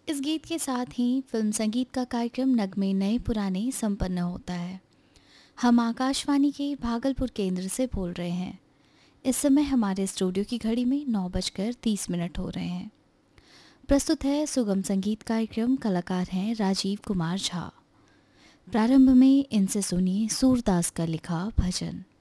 इस गीत के साथ ही फिल्म संगीत का कार्यक्रम नगमे नए पुराने संपन्न होता है। हम आकाशवाणी के भागलपुर केंद्र से बोल रहे हैं। इस समय हमारे स्टूडियो की घड़ी में 9:30 हो रहे हैं। प्रस्तुत है सुगम संगीत कार्यक्रम। कलाकार हैं राजीव कुमार झा। प्रारंभ में इनसे सुनिए सूरदास का लिखा भजन।